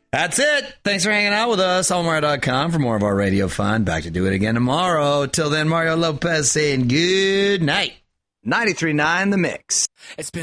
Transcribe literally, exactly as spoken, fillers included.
That's it. Thanks for hanging out with us. Almar dot com for more of our radio fun. Back to do it again tomorrow. Till then, Mario Lopez saying good night. ninety-three point nine The Mix. It's been